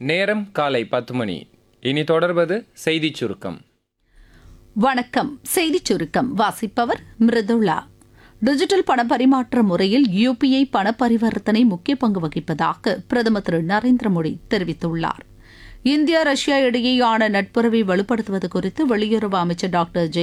நேரம் காலை 10 மணி. இனி தொடர்வது செய்திச் சுருக்கம். வணக்கம். செய்திச் சுருக்கம் வாசிப்பவர் மிருதுளா. டிஜிட்டல் பணப்பரிமாற்ற முறையில் யுபிஐ பணப்பரிவர்த்தனை முக்கிய பங்கு வகிப்பதாக பிரதமர் திரு நரேந்திர மோடி தெரிவித்துள்ளார். இந்தியா ரஷ்யா இடையேயான நட்புறவை வலுப்படுத்துவது குறித்து வெளியுறவு அமைச்சர் டாக்டர்